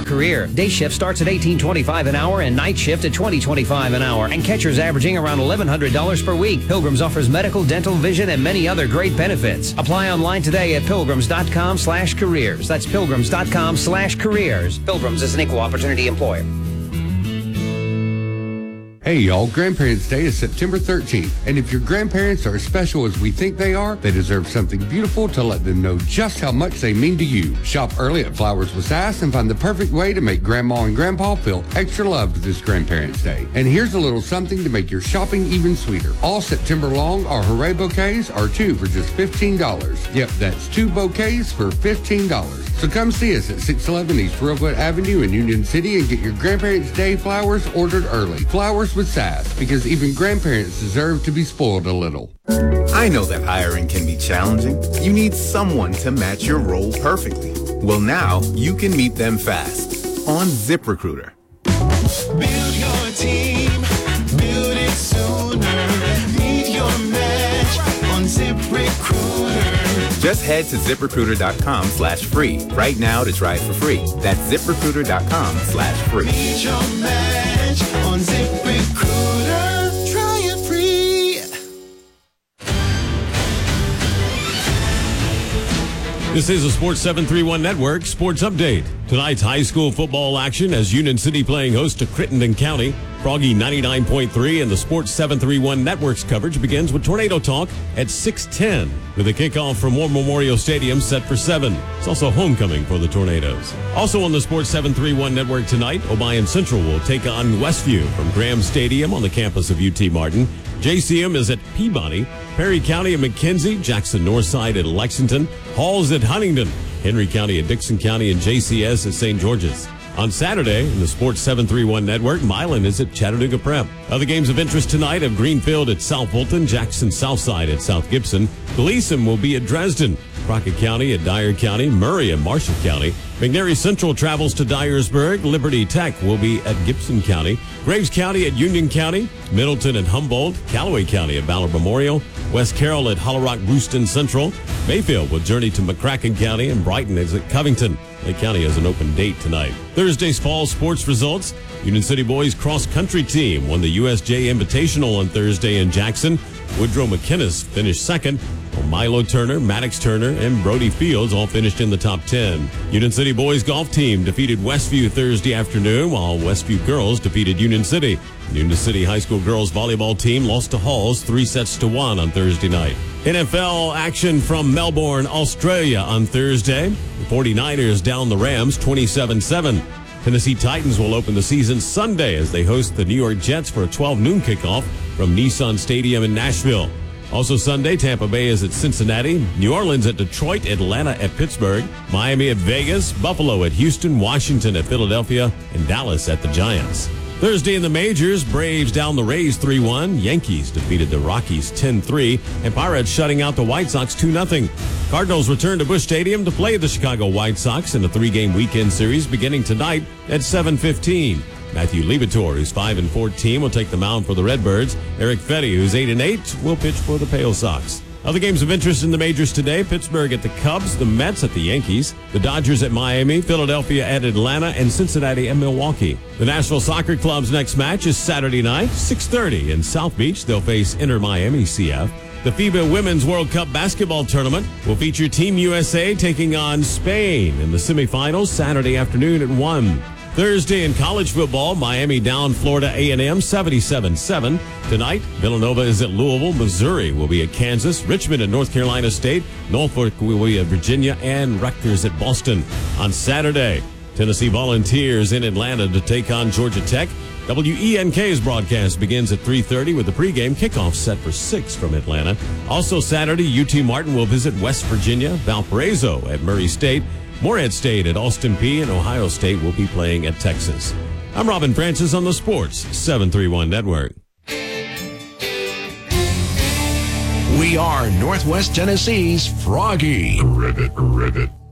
career. Day shift starts at $18.25 an hour and night shift at $20.25 an hour. And catcher's averaging around $1,100 per week. Pilgrims offers medical, dental, vision, and many other great benefits. Apply online today at pilgrims.com/careers. That's pilgrims.com/careers. Pilgrims is an equal opportunity employer. Hey y'all, Grandparents' Day is September 13th, and if your grandparents are as special as we think they are, they deserve something beautiful to let them know just how much they mean to you. Shop early at Flowers with Sass and find the perfect way to make Grandma and Grandpa feel extra loved this Grandparents' Day. And here's a little something to make your shopping even sweeter. All September long, our Hooray bouquets are 2 for just $15. Yep, that's 2 bouquets for $15. So come see us at 611 East Rosewood Avenue in Union City and get your Grandparents' Day flowers ordered early. Flowers with Sass, because even grandparents deserve to be spoiled a little. I know that hiring can be challenging. You need someone to match your role perfectly. Well, now you can meet them fast on ZipRecruiter. Build your team, build it sooner. Meet your match on ZipRecruiter. Just head to ZipRecruiter.com/free right now to try it for free. That's ZipRecruiter.com/free. Meet your match on ZipRecruiter. Try it free. This is a Sports 731 Network Sports Update. Tonight's high school football action as Union City playing host to Crittenden County. Froggy 99.3 and the Sports 731 Network's coverage begins with Tornado Talk at 6:10 with a kickoff from War Memorial Stadium set for 7. It's also homecoming for the Tornadoes. Also on the Sports 731 Network tonight, Obion Central will take on Westview from Graham Stadium on the campus of UT Martin. JCM is at Peabody, Perry County at McKenzie, Jackson Northside at Lexington, Halls at Huntington, Henry County at Dixon County, and JCS at St. George's. On Saturday, in the Sports 731 Network, Milan is at Chattanooga Prep. Other games of interest tonight have Greenfield at South Fulton, Jackson Southside at South Gibson. Gleason will be at Dresden, Crockett County at Dyer County, Murray at Marshall County. McNairy Central travels to Dyersburg. Liberty Tech will be at Gibson County. Graves County at Union County. Middleton at Humboldt. Callaway County at Ballard Memorial. West Carroll at Hollow Rock Brewston Central. Mayfield will journey to McCracken County, and Brighton is at Covington. Lake County has an open date tonight. Thursday's fall sports results. Union City boys cross-country team won the USJ Invitational on Thursday in Jackson. Woodrow McInnes finished second. While Milo Turner, Maddox Turner, and Brody Fields all finished in the top 10. Union City boys golf team defeated Westview Thursday afternoon, while Westview girls defeated Union City. Union City high school girls volleyball team lost to Halls 3-1 on Thursday night. NFL action from Melbourne, Australia on Thursday. The 49ers down the Rams 27-7. Tennessee Titans will open the season Sunday as they host the New York Jets for a 12 noon kickoff from Nissan Stadium in Nashville. Also Sunday, Tampa Bay is at Cincinnati, New Orleans at Detroit, Atlanta at Pittsburgh, Miami at Vegas, Buffalo at Houston, Washington at Philadelphia, and Dallas at the Giants. Thursday in the majors, Braves down the Rays 3-1, Yankees defeated the Rockies 10-3, and Pirates shutting out the White Sox 2-0. Cardinals return to Busch Stadium to play the Chicago White Sox in a 3-game weekend series beginning tonight at 7:15. Matthew Liberatore, who's 5-14, will take the mound for the Redbirds. Eric Fetty, who's 8-8, will pitch for the Pale Sox. Other games of interest in the majors today: Pittsburgh at the Cubs, the Mets at the Yankees, the Dodgers at Miami, Philadelphia at Atlanta, and Cincinnati at Milwaukee. The National Soccer Club's next match is Saturday night, 6:30 in South Beach. They'll face Inter Miami CF. The FIBA Women's World Cup basketball tournament will feature Team USA taking on Spain in the semifinals Saturday afternoon at 1. Thursday in college football, Miami down Florida A&M 77-7. Tonight, Villanova is at Louisville. Missouri will be at Kansas. Richmond at North Carolina State. Norfolk will be at Virginia. And Rutgers at Boston. On Saturday, Tennessee Volunteers in Atlanta to take on Georgia Tech. WENK's broadcast begins at 3:30 with the pregame kickoff set for 6 from Atlanta. Also Saturday, UT Martin will visit West Virginia. Valparaiso at Murray State. Morehead State at Austin Peay, and Ohio State will be playing at Texas. I'm Robin Francis on the Sports 731 Network. We are Northwest Tennessee's Froggy. Rivet.